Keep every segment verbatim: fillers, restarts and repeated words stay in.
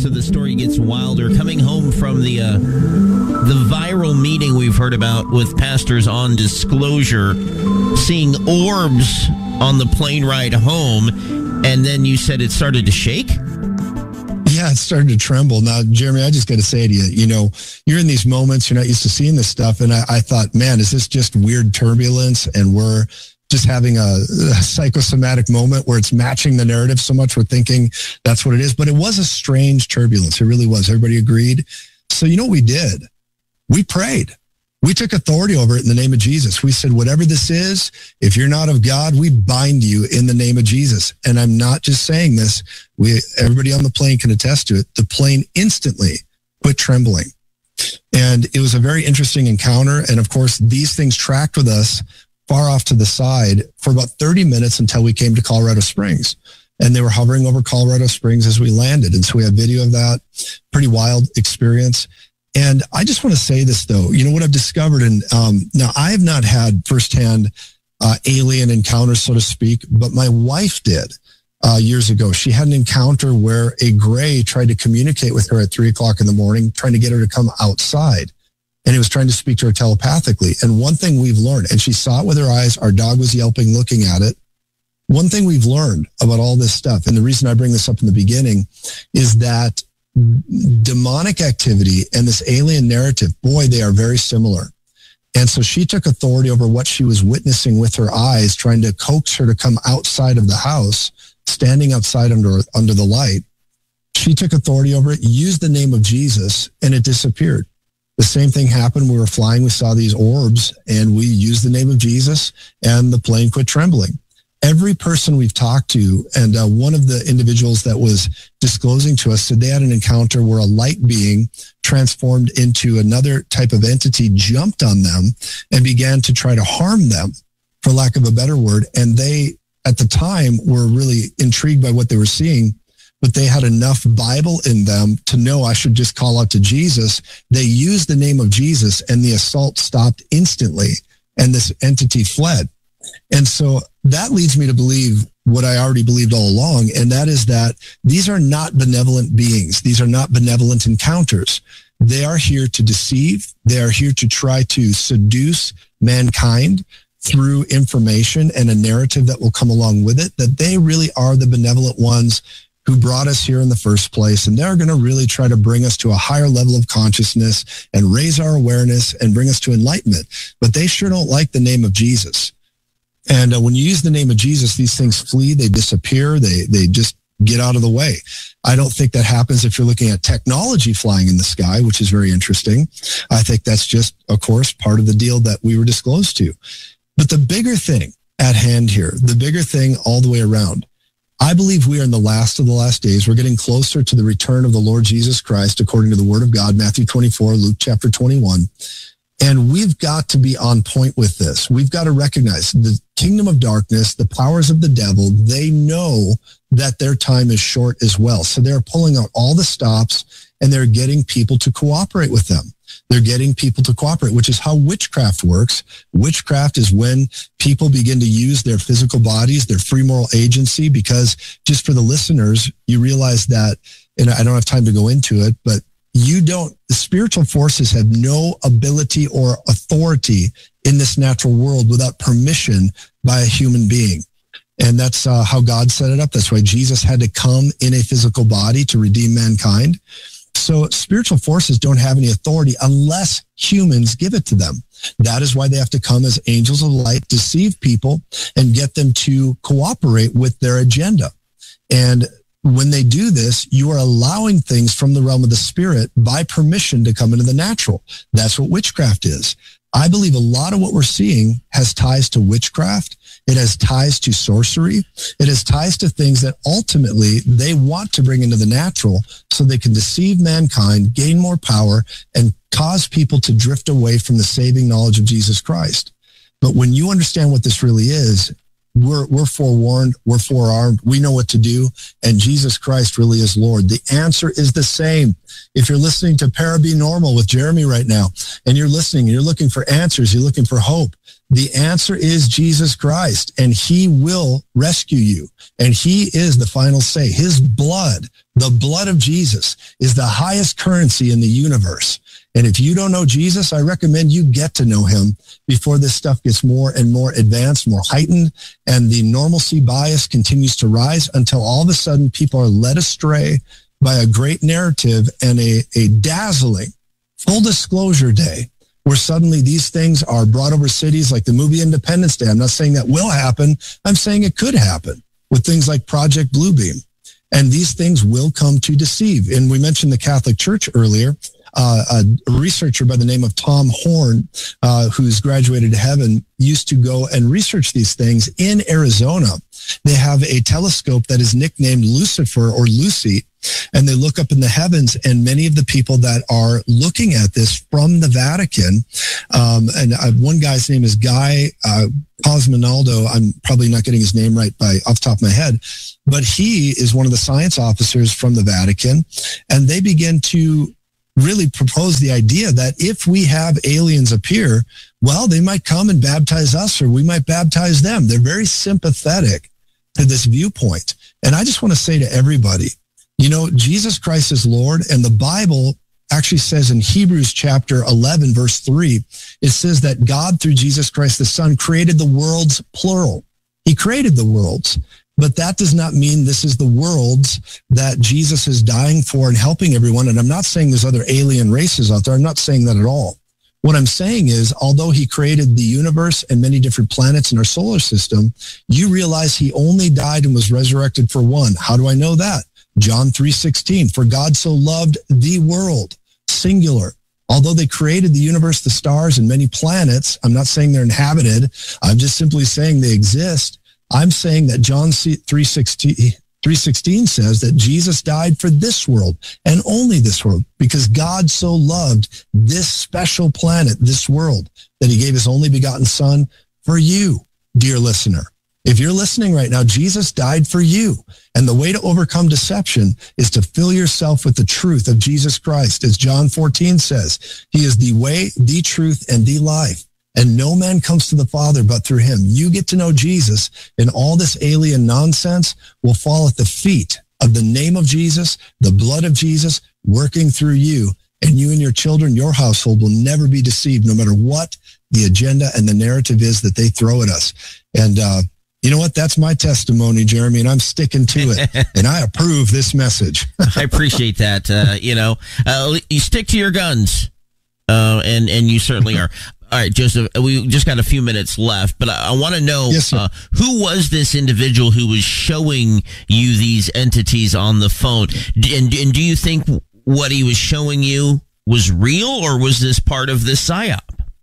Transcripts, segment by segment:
so the story gets wilder. Coming home from the uh, the viral meeting we've heard about with pastors on disclosure, seeing orbs on the plane ride home, and then you said it started to shake? Yeah, it started to tremble. Now, Jeremy, I just got to say to you, you know, you're in these moments, you're not used to seeing this stuff. And I, I thought, man, is this just weird turbulence? And we're just having a, a psychosomatic moment where it's matching the narrative so much we're thinking that's what it is. But it was a strange turbulence. It really was. Everybody agreed. So you know what we did? We prayed. We took authority over it in the name of Jesus. We said, whatever this is, if you're not of God, we bind you in the name of Jesus. And I'm not just saying this. We, everybody on the plane can attest to it. The plane instantly quit trembling. And it was a very interesting encounter. And of course, these things tracked with us far off to the side for about thirty minutes until we came to Colorado Springs. And they were hovering over Colorado Springs as we landed. And so we have video of that. Pretty wild experience. And I just want to say this, though. You know what I've discovered? And um, now I have not had firsthand uh, alien encounters, so to speak, but my wife did uh, years ago. She had an encounter where a gray tried to communicate with her at three o'clock in the morning, trying to get her to come outside. And he was trying to speak to her telepathically. And one thing we've learned, and she saw it with her eyes, our dog was yelping, looking at it. One thing we've learned about all this stuff, and the reason I bring this up in the beginning, is that demonic activity and this alien narrative, boy, they are very similar. And so she took authority over what she was witnessing with her eyes, trying to coax her to come outside of the house, standing outside under, under the light. She took authority over it, used the name of Jesus, and it disappeared. The same thing happened. We were flying, we saw these orbs, and we used the name of Jesus, and the plane quit trembling. Every person we've talked to, and uh, one of the individuals that was disclosing to us said they had an encounter where a light being transformed into another type of entity jumped on them and began to try to harm them, for lack of a better word. And they, at the time, were really intrigued by what they were seeing, but they had enough Bible in them to know I should just call out to Jesus. They used the name of Jesus, and the assault stopped instantly, and this entity fled. And so that leads me to believe what I already believed all along, and that is that these are not benevolent beings. These are not benevolent encounters. They are here to deceive. They are here to try to seduce mankind through information and a narrative that will come along with it, that they really are the benevolent ones who brought us here in the first place. And they're going to really try to bring us to a higher level of consciousness and raise our awareness and bring us to enlightenment. But they sure don't like the name of Jesus. And uh, when you use the name of Jesus, these things flee, they disappear, they they just get out of the way. I don't think that happens if you're looking at technology flying in the sky, which is very interesting. I think that's just, of course, part of the deal that we were disclosed to. But the bigger thing at hand here, the bigger thing all the way around, I believe we are in the last of the last days. We're getting closer to the return of the Lord Jesus Christ, according to the Word of God, Matthew twenty-four, Luke chapter twenty-one. And we've got to be on point with this. We've got to recognize the kingdom of darkness, the powers of the devil, they know that their time is short as well. So they're pulling out all the stops, and they're getting people to cooperate with them. They're getting people to cooperate, which is how witchcraft works. Witchcraft is when people begin to use their physical bodies, their free moral agency, because just for the listeners, you realize that, and I don't have time to go into it, but you don't, the spiritual forces have no ability or authority in this natural world without permission by a human being. And that's uh, how God set it up. That's why Jesus had to come in a physical body to redeem mankind. So spiritual forces don't have any authority unless humans give it to them. That is why they have to come as angels of light, deceive people, and get them to cooperate with their agenda. And when they do this, you are allowing things from the realm of the spirit by permission to come into the natural. That's what witchcraft is. I believe a lot of what we're seeing has ties to witchcraft. It has ties to sorcery. It has ties to things that ultimately they want to bring into the natural so they can deceive mankind, gain more power, and cause people to drift away from the saving knowledge of Jesus Christ. But when you understand what this really is, We're we're forewarned, we're forearmed, we know what to do, and Jesus Christ really is Lord. The answer is the same. If you're listening to Para Be Normal with Jeremy right now, and you're listening, and you're looking for answers, you're looking for hope, the answer is Jesus Christ, and he will rescue you, and he is the final say. His blood The blood of Jesus is the highest currency in the universe. And if you don't know Jesus, I recommend you get to know him before this stuff gets more and more advanced, more heightened, and the normalcy bias continues to rise until all of a sudden people are led astray by a great narrative and a, a dazzling full disclosure day where suddenly these things are brought over cities like the movie Independence Day. I'm not saying that will happen. I'm saying it could happen with things like Project Bluebeam. And these things will come to deceive. And we mentioned the Catholic Church earlier. Uh, a researcher by the name of Tom Horn, uh, who's graduated to heaven, used to go and research these things in Arizona. They have a telescope that is nicknamed Lucifer or Lucy, and they look up in the heavens, and many of the people that are looking at this from the Vatican, um, and uh, one guy's name is Guy uh, Cosmonaldo. I'm probably not getting his name right by off the top of my head, but he is one of the science officers from the Vatican, and they begin to really propose the idea that if we have aliens appear, well, they might come and baptize us or we might baptize them. They're very sympathetic to this viewpoint. And I just want to say to everybody, you know, Jesus Christ is Lord, and the Bible actually says in Hebrews chapter eleven, verse three, it says that God through Jesus Christ, the Son, created the worlds, plural. He created the worlds. But that does not mean this is the worlds that Jesus is dying for and helping everyone. And I'm not saying there's other alien races out there. I'm not saying that at all. What I'm saying is, although he created the universe and many different planets in our solar system, you realize he only died and was resurrected for one. How do I know that? John three sixteen, for God so loved the world, singular. Although they created the universe, the stars, and many planets, I'm not saying they're inhabited. I'm just simply saying they exist. I'm saying that John three sixteen says that Jesus died for this world and only this world, because God so loved this special planet, this world, that he gave his only begotten Son for you, dear listener. If you're listening right now, Jesus died for you. And the way to overcome deception is to fill yourself with the truth of Jesus Christ. As John fourteen says, he is the way, the truth, and the life. And no man comes to the Father but through him. You get to know Jesus, and all this alien nonsense will fall at the feet of the name of Jesus, the blood of Jesus, working through you. And you and your children, your household will never be deceived, no matter what the agenda and the narrative is that they throw at us. And uh, you know what? That's my testimony, Jeremy, and I'm sticking to it. And I approve this message. I appreciate that. Uh, you know, uh, you stick to your guns, uh, and, and you certainly are. All right, Joseph, we just got a few minutes left, but I, I want to know, yes, uh, who was this individual who was showing you these entities on the phone? And, and do you think what he was showing you was real, or was this part of this psyop?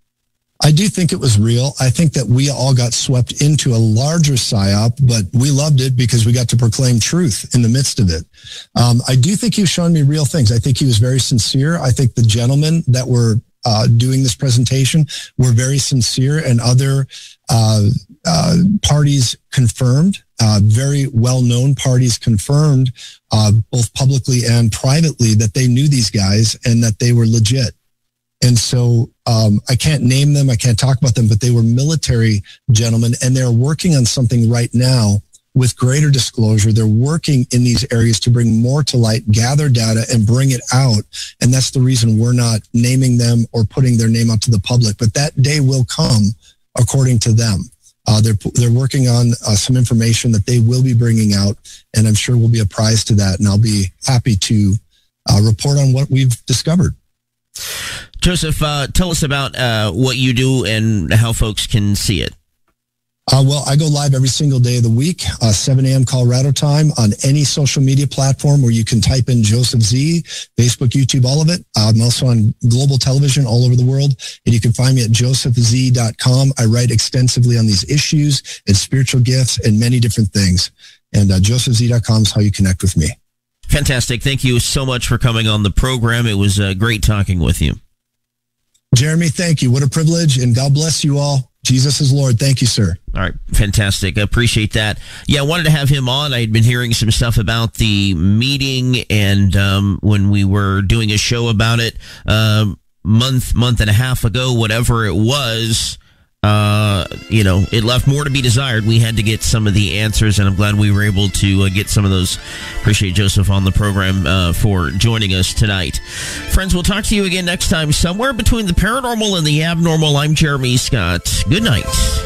I do think it was real. I think that we all got swept into a larger psyop, but we loved it because we got to proclaim truth in the midst of it. Um, I do think he was showing me real things. I think he was very sincere. I think the gentlemen that were Uh, doing this presentation were very sincere, and other uh, uh, parties confirmed, uh, very well-known parties confirmed, uh, both publicly and privately, that they knew these guys and that they were legit. And so um, I can't name them, I can't talk about them, but they were military gentlemen, and they're working on something right now with greater disclosure. They're working in these areas to bring more to light, gather data, and bring it out. And that's the reason we're not naming them or putting their name out to the public. But that day will come, according to them. Uh, they're they're working on uh, some information that they will be bringing out, and I'm sure we'll be apprised to that. And I'll be happy to uh, report on what we've discovered. Joseph, uh, tell us about uh, what you do and how folks can see it. Uh, well, I go live every single day of the week, uh, seven a.m. Colorado time, on any social media platform where you can type in Joseph Z, Facebook, YouTube, all of it. I'm also on global television all over the world, and you can find me at joseph z dot com. I write extensively on these issues and spiritual gifts and many different things. And uh, joseph z dot com is how you connect with me. Fantastic. Thank you so much for coming on the program. It was uh, great talking with you. Jeremy, thank you. What a privilege, and God bless you all. Jesus is Lord. Thank you, sir. All right. Fantastic. I appreciate that. Yeah, I wanted to have him on. I had been hearing some stuff about the meeting, and um, when we were doing a show about it, um, month, month and a half ago, whatever it was, Uh, you know, it left more to be desired. We had to get some of the answers, and I'm glad we were able to uh, get some of those. Appreciate Joseph on the program uh, for joining us tonight. Friends, we'll talk to you again next time, somewhere between the paranormal and the abnormal. I'm Jeremy Scott. Good night.